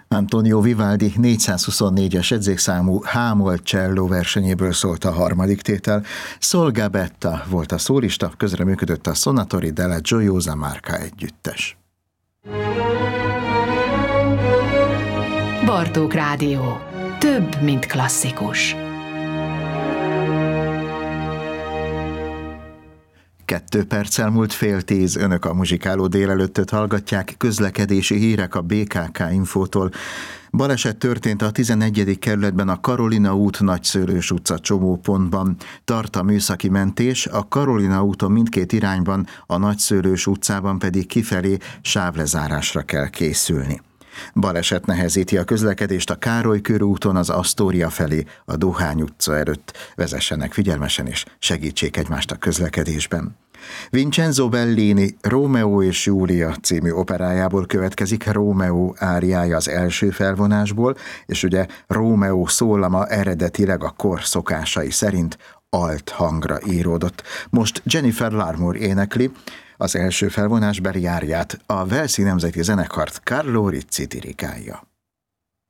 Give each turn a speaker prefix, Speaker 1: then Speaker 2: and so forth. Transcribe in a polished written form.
Speaker 1: Antonio Vivaldi 424-es edzékszámú H-moll cselló versenyéből szólt a harmadik tétel. Sol Gabetta volt a szólista, közreműködött a Sonatori della Gioiosa Marca együttes.
Speaker 2: Bartók Rádió. Több, mint klasszikus.
Speaker 1: 2 perccel múlt 9:30, önök a muzsikáló délelőttöt hallgatják, közlekedési hírek a BKK Infótól. Baleset történt a 11. kerületben a Karolina út Nagyszőlős utca csomópontban. Tart a műszaki mentés, a Karolina úton mindkét irányban, a Nagyszőlős utcában pedig kifelé sávlezárásra kell készülni. Baleset nehezíti a közlekedést a Károly körúton az Asztória felé, a Dohány utca előtt. Vezessenek figyelmesen és segítsék egymást a közlekedésben. Vincenzo Bellini Rómeó és Júlia című operájából következik Rómeó áriája az első felvonásból, és ugye Rómeó szólama eredetileg a kor szokásai szerint alt hangra íródott. Most Jennifer Larmore énekli az első felvonásbeli áriát, a Walesi Nemzeti Zenekart Carlo Rizzi dirigálja.